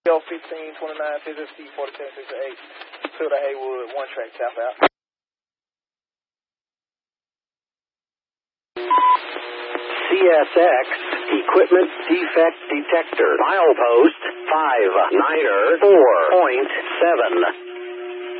L1529, FSST 4768, Fielder Haywood, 1 track, tap out. CSX Equipment Defect Detector, milepost 594.7.